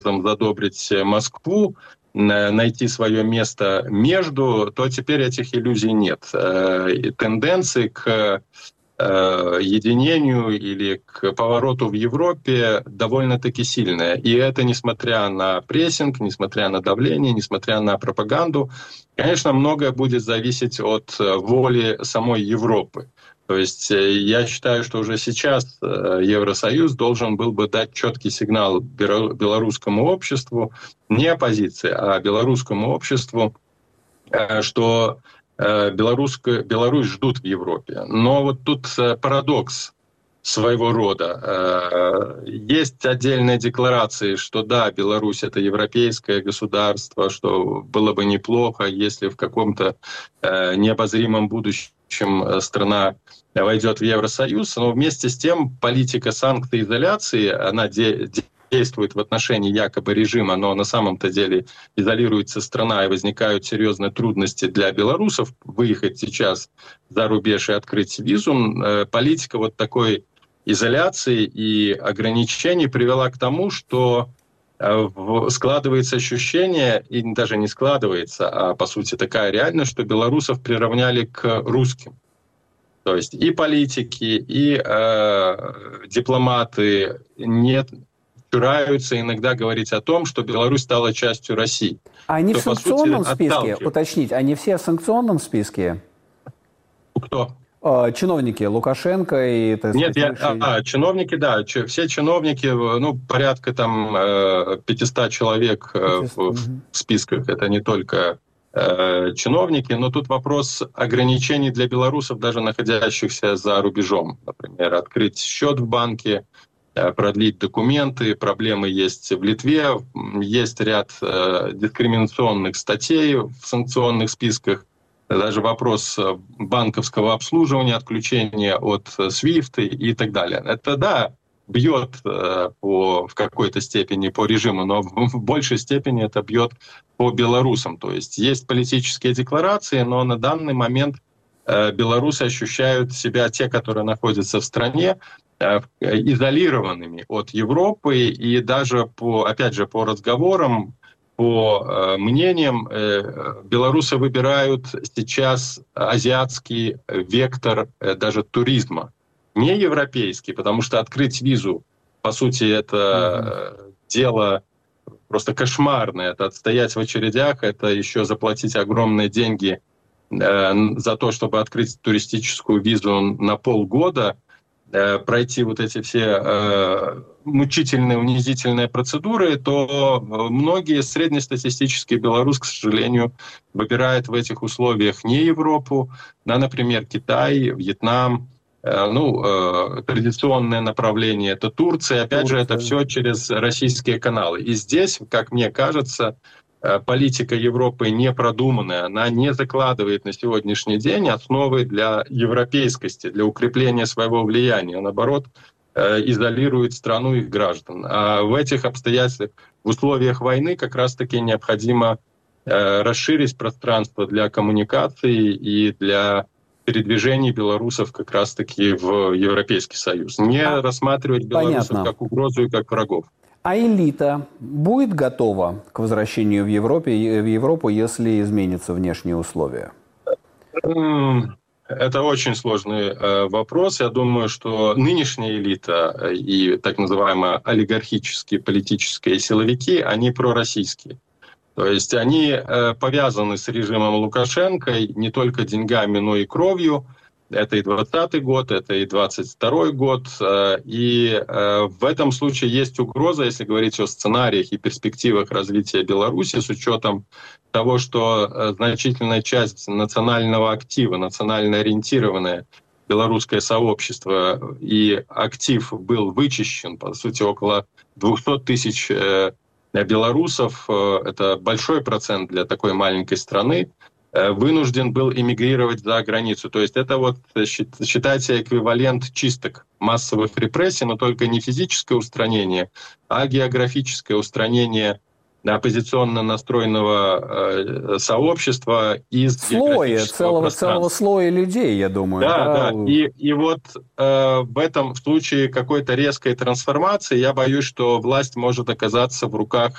задобрить Москву, найти свое место между, то теперь этих иллюзий нет. И тенденции к единению или к повороту в Европе довольно-таки сильная. И это несмотря на прессинг, несмотря на давление, несмотря на пропаганду. Конечно, многое будет зависеть от воли самой Европы. То есть я считаю, что уже сейчас Евросоюз должен был бы дать четкий сигнал белорусскому обществу, не оппозиции, а белорусскому обществу, что Беларусь ждут в Европе. Но вот тут парадокс своего рода. Есть отдельные декларации, что да, Беларусь — это европейское государство, что было бы неплохо, если в каком-то необозримом будущем страна войдет в Евросоюз, но вместе с тем политика санкций и изоляции, она действует в отношении якобы режима, но на самом-то деле изолируется страна, и возникают серьезные трудности для белорусов выехать сейчас за рубеж и открыть визу. Политика вот такой изоляции и ограничений привела к тому, что складывается ощущение, и даже не складывается, а по сути такая реальность, что белорусов приравняли к русским. То есть и политики, и дипломаты не чураются иногда говорить о том, что Беларусь стала частью России. А они в санкционном списке? Уточнить, они все в санкционном списке? Кто? Чиновники Лукашенко и... Нет, чиновники, да. Все чиновники, порядка там 500 человек в списках. Это не только чиновники, но тут вопрос ограничений для белорусов, даже находящихся за рубежом. Например, открыть счет в банке, продлить документы. Проблемы есть в Литве. Есть ряд дискриминационных статей в санкционных списках. Даже вопрос банковского обслуживания, отключения от SWIFT и так далее. Это, да, бьет в какой-то степени по режиму, но в большей степени это бьет по белорусам. То есть политические декларации, но на данный момент белорусы ощущают себя, те, которые находятся в стране, изолированными от Европы, и даже опять же, по разговорам, по мнениям, белорусы выбирают сейчас азиатский вектор даже туризма, не европейский, потому что открыть визу, по сути, это дело просто кошмарное. Это отстоять в очередях, это еще заплатить огромные деньги за то, чтобы открыть туристическую визу на полгода, пройти вот эти все мучительные, унизительные процедуры, то многие среднестатистические белорусы, к сожалению, выбирают в этих условиях не Европу, например, Китай, Вьетнам. Традиционное направление — это Турция. Опять же, это все через российские каналы. И здесь, как мне кажется, политика Европы не продуманная, она не закладывает на сегодняшний день основы для европейскости, для укрепления своего влияния, а наоборот, изолирует страну и граждан. А в этих обстоятельствах, в условиях войны, как раз-таки необходимо расширить пространство для коммуникации и для передвижений белорусов как раз-таки в Европейский Союз. Не рассматривать белорусов как угрозу и как врагов. А элита будет готова к возвращению в Европу, если изменятся внешние условия? Это очень сложный вопрос. Я думаю, что нынешняя элита и так называемые олигархические политические силовики, они пророссийские. То есть они повязаны с режимом Лукашенко не только деньгами, но и кровью. Это и 2020 год, это и 2022 год. И в этом случае есть угроза, если говорить о сценариях и перспективах развития Беларуси, с учетом того, что значительная часть национального актива, национально ориентированное белорусское сообщество и актив был вычищен, по сути, около 200 тысяч белорусов, это большой процент для такой маленькой страны, вынужден был эмигрировать за границу. То есть это считайте эквивалент чисток, массовых репрессий, но только не физическое устранение, а географическое устранение оппозиционно настроенного сообщества из целого слоя людей, я думаю. Да. И вот в этом случае какой-то резкой трансформации, я боюсь, что власть может оказаться в руках